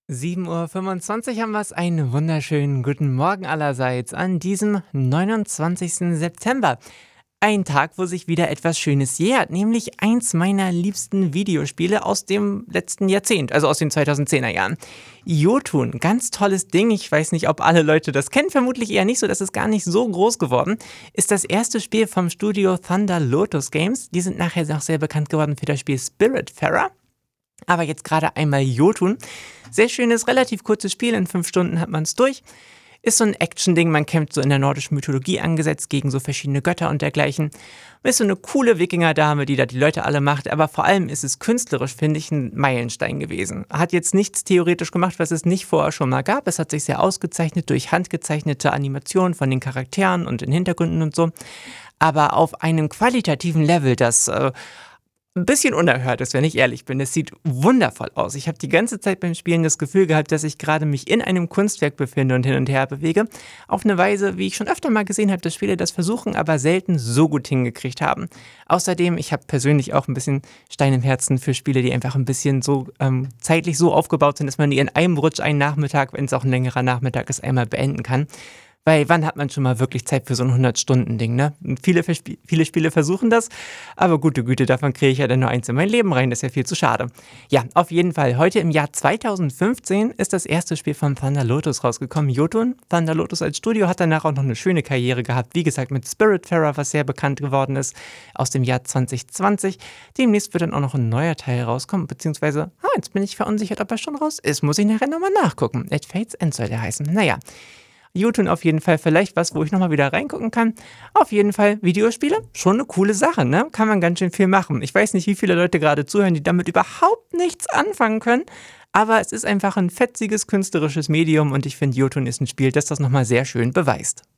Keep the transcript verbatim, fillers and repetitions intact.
sieben Uhr fünfundzwanzig haben wir's. Einen wunderschönen guten Morgen allerseits an diesem neunundzwanzigsten September. Ein Tag, wo sich wieder etwas Schönes jährt, nämlich eins meiner liebsten Videospiele aus dem letzten Jahrzehnt, also aus den zweitausendzehner Jahren. Jotun, ganz tolles Ding. Ich weiß nicht, ob alle Leute das kennen, vermutlich eher nicht so, das ist gar nicht so groß geworden. Ist das erste Spiel vom Studio Thunder Lotus Games. Die sind nachher noch sehr bekannt geworden für das Spiel Spiritfarer. Aber jetzt gerade einmal Jotun. Sehr schönes, relativ kurzes Spiel, in fünf Stunden hat man es durch. Ist so ein Action-Ding, man kämpft so in der nordischen Mythologie angesetzt gegen so verschiedene Götter und dergleichen. Ist so eine coole Wikinger-Dame, die da die Leute alle macht, aber vor allem ist es künstlerisch, finde ich, ein Meilenstein gewesen. Hat jetzt nichts theoretisch gemacht, was es nicht vorher schon mal gab. Es hat sich sehr ausgezeichnet durch handgezeichnete Animationen von den Charakteren und den Hintergründen und so. Aber auf einem qualitativen Level, das äh, ein bisschen unerhört ist, wenn ich ehrlich bin. Es sieht wundervoll aus. Ich habe die ganze Zeit beim Spielen das Gefühl gehabt, dass ich gerade mich in einem Kunstwerk befinde und hin und her bewege. Auf eine Weise, wie ich schon öfter mal gesehen habe, dass Spiele das versuchen, aber selten so gut hingekriegt haben. Außerdem, ich habe persönlich auch ein bisschen Stein im Herzen für Spiele, die einfach ein bisschen so ähm, zeitlich so aufgebaut sind, dass man die in einem Rutsch einen Nachmittag, wenn es auch ein längerer Nachmittag ist, einmal beenden kann. Weil wann hat man schon mal wirklich Zeit für so ein hundert-Stunden-Ding, ne? Und viele, viele Spiele versuchen das, aber gute Güte, davon kriege ich ja dann nur eins in mein Leben rein, das ist ja viel zu schade. Ja, auf jeden Fall, heute im Jahr zweitausendfünfzehn ist das erste Spiel von Thunder Lotus rausgekommen, Jotun. Thunder Lotus als Studio hat danach auch noch eine schöne Karriere gehabt, wie gesagt mit Spiritfarer, was sehr bekannt geworden ist, aus dem Jahr zwanzig zwanzig. Demnächst wird dann auch noch ein neuer Teil rauskommen, beziehungsweise, ah, jetzt bin ich verunsichert, ob er schon raus ist, muss ich nachher nochmal nachgucken. At Fate's End soll der heißen, naja. Jotun auf jeden Fall vielleicht was, wo ich nochmal wieder reingucken kann. Auf jeden Fall Videospiele, schon eine coole Sache, ne? Kann man ganz schön viel machen. Ich weiß nicht, wie viele Leute gerade zuhören, die damit überhaupt nichts anfangen können, aber es ist einfach ein fetziges künstlerisches Medium und ich finde, Jotun ist ein Spiel, das das nochmal sehr schön beweist.